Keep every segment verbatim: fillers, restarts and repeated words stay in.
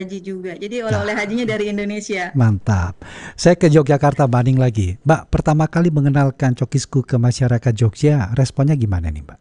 haji juga. Jadi oleh-oleh Nah, hajinya dari Indonesia. mantap. Saya ke Yogyakarta Baning lagi. Mbak, pertama kali mengenalkan Cokisku ke masyarakat Jogja, responnya gimana nih, Mbak?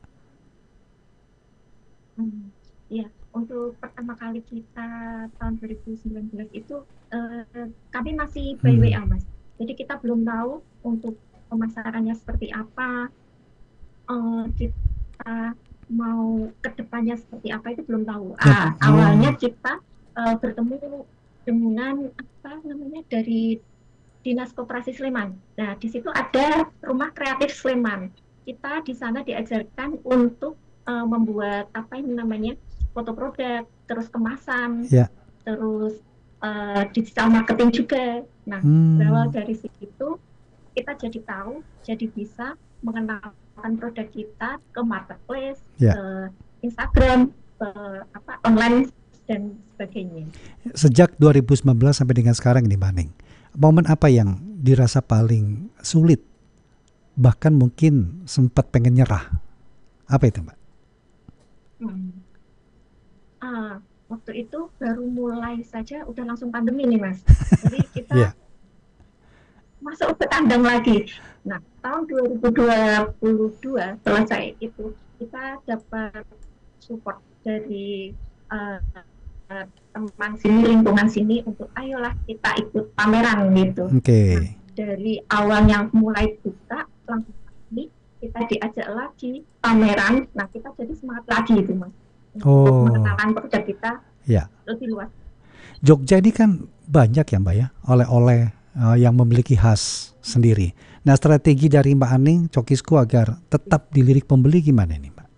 Hmm, iya, untuk pertama kali kita tahun dua ribu sembilan belas itu eh, kami masih by Hmm, W A, Mas. Jadi kita belum tahu untuk pemasarannya seperti apa, eh, kita mau ke depannya seperti apa itu belum tahu. nggak, Ah, awalnya oh, kita eh, bertemu dengan apa namanya dari Dinas Koperasi Sleman. Nah, di situ ada Rumah Kreatif Sleman. Kita di sana diajarkan untuk eh, membuat apa ini namanya foto produk, terus kemasan, ya. terus eh, digital marketing juga. Nah, berawal Hmm, dari situ kita jadi tahu, jadi bisa mengenalkan produk kita ke marketplace, ya. ke Instagram, ke apa online dan sebagainya. Sejak dua ribu sembilan belas sampai dengan sekarang ini, Baning. Momen apa yang dirasa paling sulit, bahkan mungkin sempat pengen nyerah? Apa itu, Mbak? Hmm. Ah, waktu itu baru mulai saja udah langsung pandemi nih Mas. Jadi kita Ya. masuk ke tandang lagi. Nah, tahun dua ribu dua puluh dua selesai itu kita dapat support dari uh, teman sini, lingkungan sini untuk ayolah kita ikut pameran gitu. Oke. Nah, dari awal yang mulai buka langsung ini kita diajak lagi pameran. Nah, kita jadi semangat lagi itu Mas untuk Oh, mengenalkan produk kita ya. lebih luas. Jogja ini kan banyak ya, Mbak ya, oleh-oleh eh, yang memiliki khas sendiri. Nah, strategi dari Mbak Aning Cokisku agar tetap dilirik pembeli gimana nih, Mbak?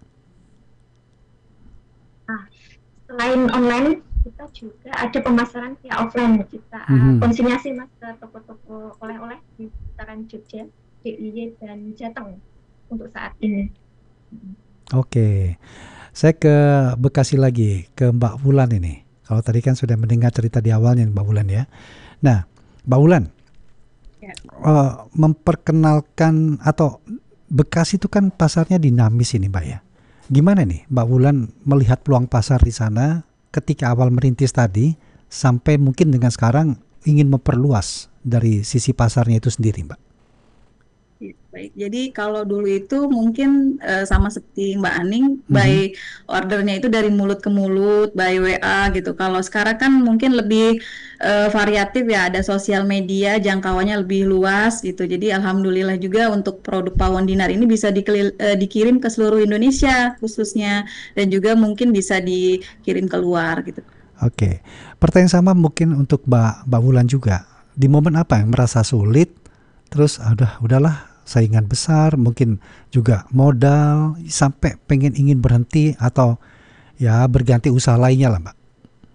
Nah, selain online, kita juga ada pemasaran via offline. Kita uh, Mhm. konsinyasi mas ke toko-toko oleh-oleh di sekitaran Jogja, D I Y dan Jateng untuk saat ini. Oke. Saya ke Bekasi lagi, ke Mbak Wulan ini. Kalau tadi kan sudah mendengar cerita di awalnya Mbak Wulan ya. Nah, Mbak Wulan, Ya. eh, memperkenalkan atau Bekasi itu kan pasarnya dinamis ini, Mbak ya. Gimana nih Mbak Wulan melihat peluang pasar di sana ketika awal merintis tadi sampai mungkin dengan sekarang ingin memperluas dari sisi pasarnya itu sendiri, Mbak? Ya, baik. Jadi kalau dulu itu mungkin eh, sama seperti Mbak Aning, Mhm. by ordernya itu dari mulut ke mulut, by W A gitu. Kalau sekarang kan mungkin lebih eh, variatif ya, ada sosial media, jangkauannya lebih luas gitu. Jadi alhamdulillah juga untuk produk pawon dinar ini bisa dikelil- eh, dikirim ke seluruh Indonesia khususnya, dan juga mungkin bisa dikirim keluar gitu. Oke. Pertanyaan sama mungkin untuk Mbak Mbak Wulan juga. Di momen apa yang merasa sulit terus udah udahlah saingan besar, mungkin juga modal sampai pengen ingin berhenti atau ya berganti usaha lainnya lah, Mbak.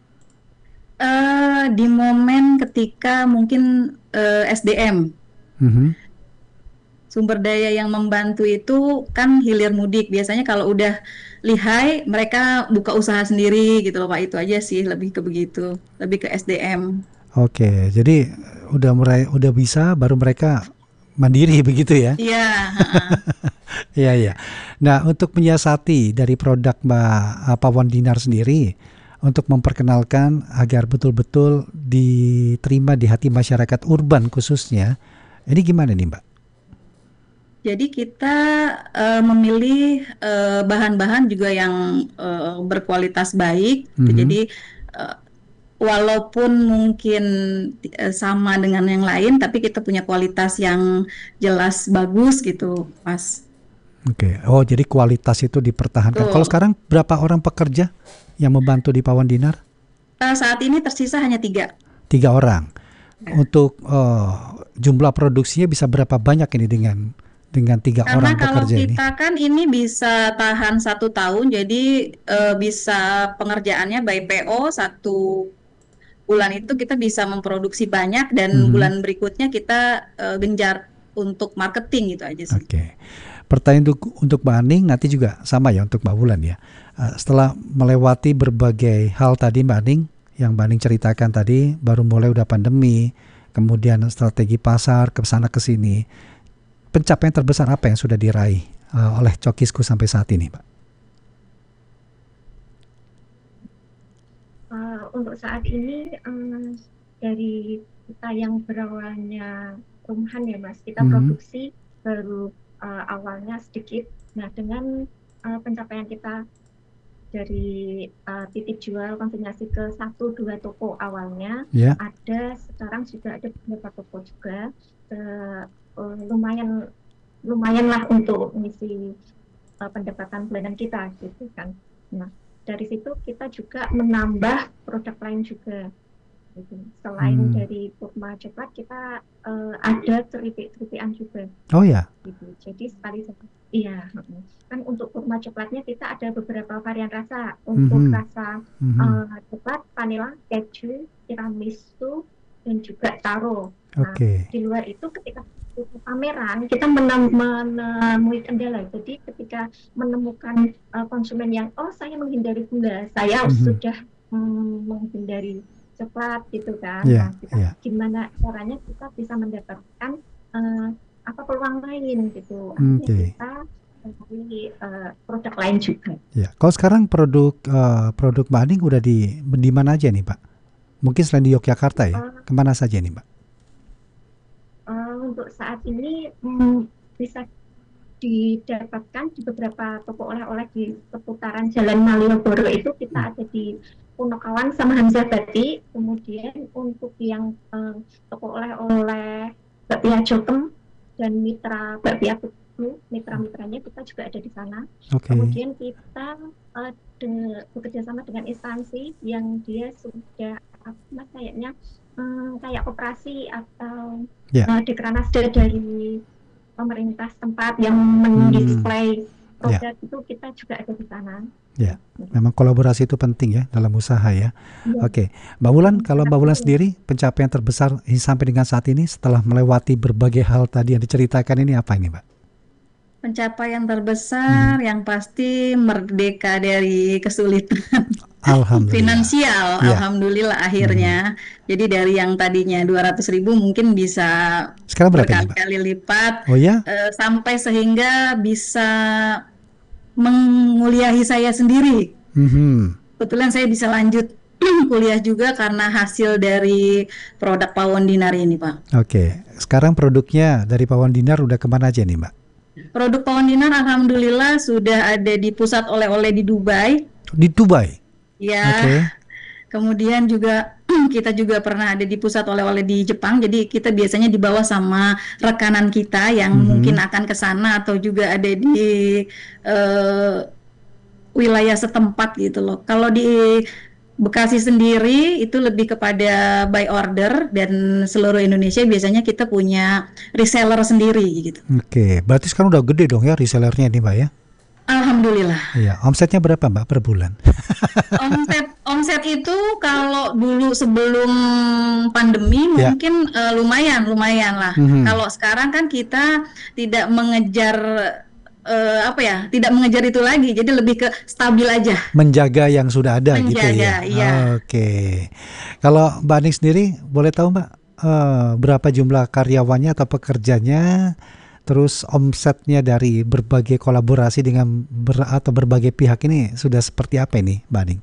Eh, di momen ketika mungkin eh, S D M, Mhm. sumber daya yang membantu itu kan hilir mudik. Biasanya kalau udah lihai, mereka buka usaha sendiri gitu loh Pak. Itu aja sih, lebih ke begitu. Lebih ke S D M. Oke, jadi udah mulai udah bisa baru mereka mandiri begitu ya. Iya, heeh. Iya, iya. Nah, untuk menyiasati dari produk Mbak uh, Pawon Dinar sendiri untuk memperkenalkan agar betul-betul diterima di hati masyarakat urban khususnya. Ini gimana nih, Mbak? Jadi kita eh, memilih eh, bahan-bahan juga yang eh, berkualitas baik gitu. Mhm. Jadi eh, walaupun mungkin eh, sama dengan yang lain, tapi kita punya kualitas yang jelas bagus gitu, Mas. Oke. Oh, jadi kualitas itu dipertahankan. Kalau Tuh. sekarang berapa orang pekerja yang membantu di Pawon Dinar? Eh, saat ini tersisa hanya tiga. Tiga orang. Ya. Untuk eh, jumlah produksinya bisa berapa banyak ini dengan dengan tiga Karena orang kalau pekerja ini? kita kan ini bisa tahan satu tahun, jadi eh, bisa pengerjaannya by P O satu bulan itu kita bisa memproduksi banyak dan Mhm. bulan berikutnya kita eh, genjar untuk marketing gitu aja sih. Oke. Pertanyaan untuk untuk Mbak Aning nanti juga sama ya untuk Mbak Wulan ya. Eh, setelah melewati berbagai hal tadi Mbak Aning yang Mbak Aning ceritakan tadi, baru mulai udah pandemi, kemudian strategi pasar ke sana ke sini. Pencapaian terbesar apa yang sudah diraih eh, oleh Cokisku sampai saat ini, Mbak? Uh, Kalau untuk saat ini eh, dari kita yang berawalnya rumahan ya Mas, kita Mhm. produksi baru eh, awalnya sedikit. Nah dengan eh, pencapaian kita dari eh, titik jual konsinyasi ke satu dua toko awalnya, Ya. ada sekarang sudah ada beberapa toko juga, eh, eh, lumayan lumayan lah untuk mengisi uh, pendapatan bulanan kita gitu kan. Nah, dari situ kita juga menambah produk lain juga. Gitu. Selain Hmm. dari kurma coklat, kita uh, ada keripik-keripikan juga. Oh ya. Gitu. Jadi sekali iya, kan untuk kurma coklatnya kita ada beberapa varian rasa. Untuk Mhm. rasa Mhm. uh, coklat, vanila, keju, tiramisu, dan juga taro. Nah, Oke. di luar itu ketika pameran kita menem- menemui kendala. Jadi ketika menemukan uh, konsumen yang oh saya menghindari gula, saya Mhm. sudah hmm, menghindari coklat gitu kan. Nah, Ya, kita ya. gimana caranya kita bisa mendapatkan uh, apa peluang lain gitu. Akhirnya Oke. kita mencari uh, produk lain juga. Ya. Kalau sekarang produk uh, produk Mbak Aning udah di di mana aja nih, Pak? Mungkin selain di Yogyakarta ya. Uh, Kemana saja nih, Mbak? uh, untuk saat ini hmm, bisa didapatkan di beberapa toko oleh-oleh di seputaran Jalan Malioboro itu Hmm. kita ada di Punokawan sama Hamzahbati. Kemudian untuk yang eh, toko oleh-oleh Bakpia Jokem dan mitra Bakpia Tugu, mitra-mitranya kita juga ada di sana. Oke. Kemudian kita eh, de- bekerja sama dengan instansi yang dia sudah apa kayaknya hmm, kayak koperasi atau Ya. uh, dekranasda dari pemerintah tempat yang Hmm. mendisplay Ya. produk itu kita juga ada di sana. Ya. Memang kolaborasi itu penting ya dalam usaha ya. Ya, Oke, Mbak Wulan, kalau sangat Mbak Wulan penting. sendiri pencapaian terbesar sampai dengan saat ini setelah melewati berbagai hal tadi yang diceritakan ini apa ini, Mbak? Pencapaian Mhm. terbesar yang pasti merdeka dari kesulitan Alhamdulillah. finansial, Ya. alhamdulillah Mhm. akhirnya. Jadi dari yang tadinya dua ratus ribu mungkin bisa Sekarang berapa ini, Mbak? berkali-kali lipat, Oh ya? eh, sampai sehingga bisa menguliahi saya sendiri. Mhm. Kebetulan saya bisa lanjut kuliah juga karena hasil dari produk pawon dinar ini, Pak. Oke, sekarang produknya dari Pawon Dinar udah kemana aja nih, Mbak? Produk pawon dinar alhamdulillah sudah ada di pusat oleh-oleh di Dubai. Di Dubai. Ya, Oke. kemudian juga kita juga pernah ada di pusat oleh-oleh di Jepang. Jadi kita biasanya dibawa sama rekanan kita yang mungkin Mhm. akan ke sana atau juga ada di eh, wilayah setempat gitu loh. Kalau di Bekasi sendiri itu lebih kepada by order dan seluruh Indonesia biasanya kita punya reseller sendiri gitu. Oke, berarti sekarang udah gede dong ya resellernya nih, Mbak ya? Alhamdulillah. Iya, omsetnya berapa, Mbak, per bulan? Omset omset itu kalau dulu sebelum pandemi Ya. mungkin uh, lumayan lumayan lah. Mhm. Kalau sekarang kan kita tidak mengejar uh, apa ya, tidak mengejar itu lagi. Jadi lebih ke stabil aja. Menjaga yang sudah ada gitu ya. Menjaga, iya. Oke. Kalau Mbak Aning sendiri boleh tahu, Mbak, eh, berapa jumlah karyawannya atau pekerjanya? Terus omsetnya dari berbagai kolaborasi dengan ber, atau berbagai pihak ini sudah seperti apa ini, Mbak Aning?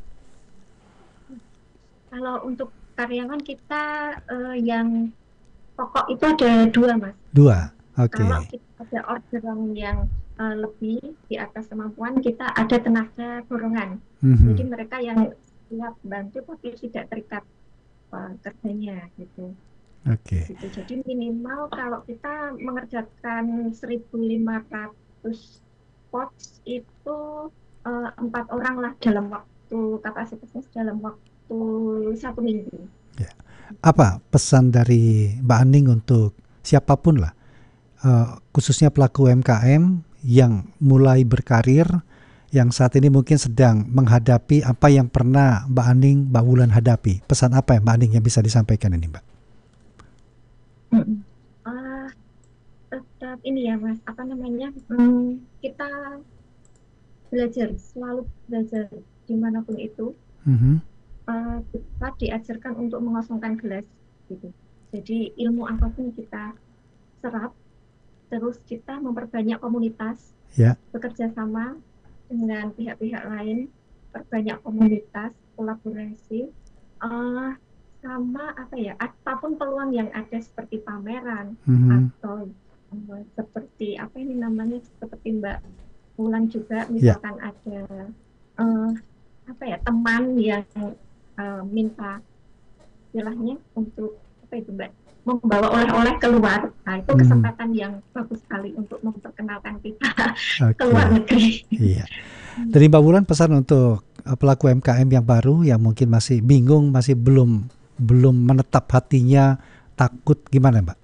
Kalau untuk karyawan kita eh, yang pokok itu ada dua, Mas. Dua. Kalau Oke. kita ada orderan yang eh, lebih di atas kemampuan, kita ada tenaga dorongan. Jadi Mhm. mereka yang siap bantu tapi tidak terikat eh, kerjanya gitu. Oke. Gitu. Jadi minimal kalau kita mengerjakan seribu lima ratus pots itu eh, empat orang lah dalam waktu kapasitasnya dalam waktu satu minggu. Ya. Apa pesan dari Mbak Aning untuk siapapun lah, eh, khususnya pelaku U M K M yang mulai berkarir, yang saat ini mungkin sedang menghadapi apa yang pernah Mbak Aning, Mbak Wulan hadapi. Pesan apa ya Mbak Aning yang bisa disampaikan ini, Mbak? Mm-mm. Ah, tetap ini ya Mas, apa namanya? Hmm, kita belajar, selalu belajar dimanapun itu. Mhm. eh, kita diajarkan untuk mengosongkan gelas gitu. Jadi ilmu apapun kita serap, terus kita memperbanyak komunitas, Ya. bekerja sama dengan pihak-pihak lain, perbanyak komunitas, kolaborasi, uh, sama apa ya, apapun peluang yang ada seperti pameran Mhm. atau uh, seperti apa ini namanya, seperti Mbak Wulan juga, Ya. misalkan ada uh, apa ya, teman yang uh, minta istilahnya untuk apa itu Mbak, membawa oleh-oleh keluar. Nah, itu Mhm. kesempatan yang bagus sekali untuk memperkenalkan kita ke luar Oke. negeri. Iya. Dari Mbak Wulan pesan untuk eh, pelaku U M K M yang baru yang mungkin masih bingung, masih belum belum menetap hatinya, takut, gimana Mbak?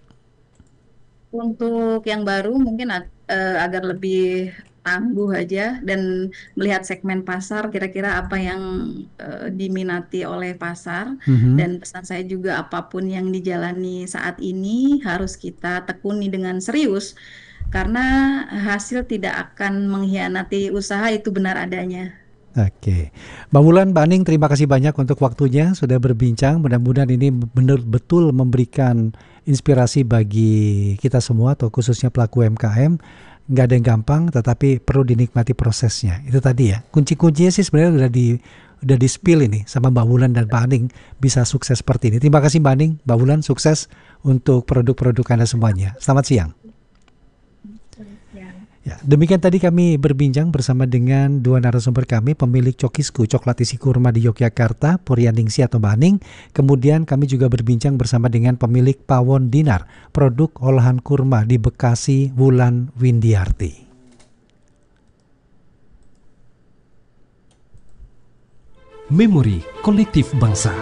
Untuk yang baru mungkin ag- eh, agar lebih tangguh aja dan melihat segmen pasar kira-kira apa yang eh, diminati oleh pasar, Mhm. dan pesan saya juga apapun yang dijalani saat ini harus kita tekuni dengan serius karena hasil tidak akan mengkhianati usaha, itu benar adanya. Oke, Mbak Wulan, Mbak Aning, terima kasih banyak untuk waktunya sudah berbincang. Mudah-mudahan ini benar betul memberikan inspirasi bagi kita semua atau khususnya pelaku U M K M. Nggak ada yang gampang, tetapi perlu dinikmati prosesnya. Itu tadi ya. Kunci-kuncinya sih sebenarnya udah di udah di spill ini sama Mbak Wulan dan Mbak Aning bisa sukses seperti ini. Terima kasih Mbak Aning, Mbak Wulan, sukses untuk produk-produk Anda semuanya. Selamat siang. Ya. Ya, demikian tadi kami berbincang bersama dengan dua narasumber kami, pemilik Cokisku, coklat isi kurma di Yogyakarta, Puryaningsi atau Mbak Aning. Kemudian kami juga berbincang bersama dengan pemilik Pawon Dinar, produk olahan kurma di Bekasi, Wulan Windiarti. Memori kolektif bangsa.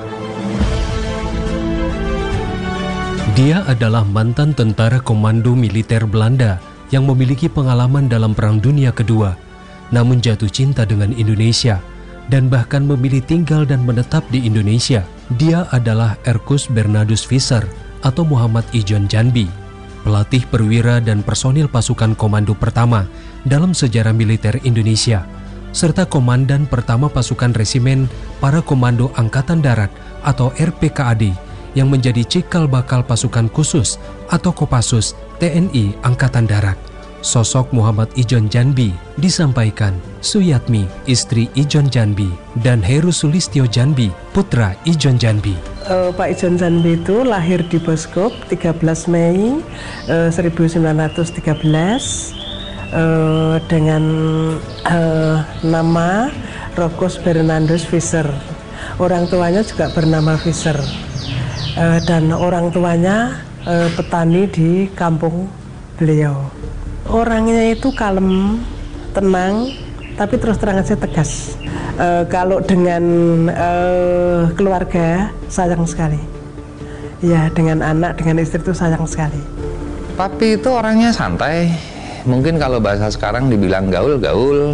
Dia adalah mantan tentara komando militer Belanda yang memiliki pengalaman dalam Perang Dunia Kedua, namun jatuh cinta dengan Indonesia dan bahkan memilih tinggal dan menetap di Indonesia. Dia adalah Erkus Bernardus Visser atau Muhammad Ijon Janbi, pelatih perwira dan personil pasukan komando pertama dalam sejarah militer Indonesia, serta komandan pertama pasukan resimen para komando Angkatan Darat atau R P K A D yang menjadi cikal bakal pasukan khusus atau Kopassus T N I Angkatan Darat. Sosok Muhammad Ijon Janbi disampaikan Suyatmi, istri Ijon Janbi, dan Heru Sulistyo Janbi, putra Ijon Janbi. Uh, Pak Ijon Janbi itu lahir di Boskop tiga belas Mei uh, seribu sembilan ratus tiga belas uh, dengan uh, nama Rokus Bernardus Visser. Orang tuanya juga bernama Visser. Uh, dan orang tuanya uh, petani di kampung beliau. Orangnya itu kalem, tenang, tapi terus terang aja tegas. Uh, kalau dengan uh, keluarga sayang sekali. Ya, dengan anak, dengan istri itu sayang sekali. Papi itu orangnya santai. Mungkin kalau bahasa sekarang dibilang gaul-gaul,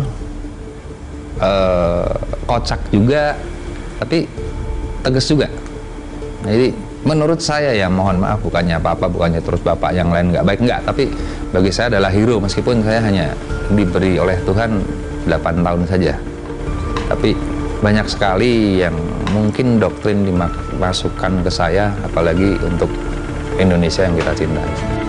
uh, kocak juga, tapi tegas juga. Jadi menurut saya ya, mohon maaf, bukannya apa-apa, bukannya terus bapak yang lain nggak baik, nggak, tapi bagi saya adalah hero meskipun saya hanya diberi oleh Tuhan delapan tahun saja. Tapi banyak sekali yang mungkin doktrin dimasukkan ke saya, apalagi untuk Indonesia yang kita cintai.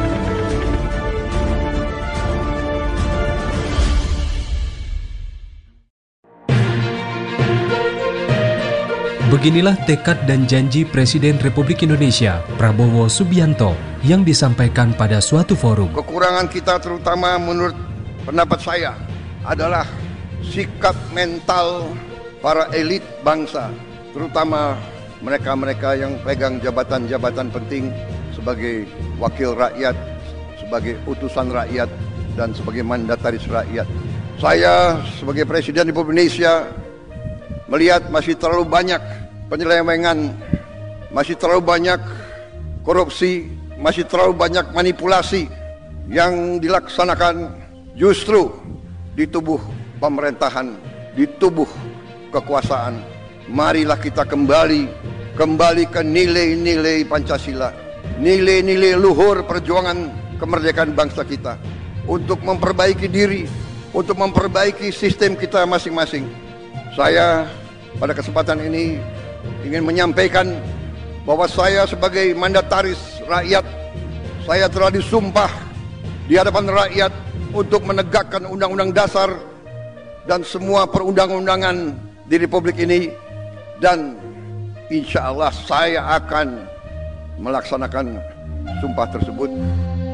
Beginilah tekad dan janji Presiden Republik Indonesia, Prabowo Subianto, yang disampaikan pada suatu forum. Kekurangan kita terutama menurut pendapat saya adalah sikap mental para elit bangsa, terutama mereka-mereka yang pegang jabatan-jabatan penting sebagai wakil rakyat, sebagai utusan rakyat, dan sebagai mandataris rakyat. Saya sebagai Presiden Republik Indonesia melihat masih terlalu banyak penyelewengan, masih terlalu banyak korupsi, masih terlalu banyak manipulasi yang dilaksanakan justru di tubuh pemerintahan, di tubuh kekuasaan. Marilah kita kembali, kembali ke nilai-nilai Pancasila, nilai-nilai luhur perjuangan kemerdekaan bangsa kita, untuk memperbaiki diri, untuk memperbaiki sistem kita masing-masing. Saya pada kesempatan ini ingin menyampaikan bahwa saya sebagai mandataris rakyat, saya telah disumpah di hadapan rakyat untuk menegakkan Undang-Undang Dasar dan semua perundang-undangan di Republik ini, dan insya Allah saya akan melaksanakan sumpah tersebut.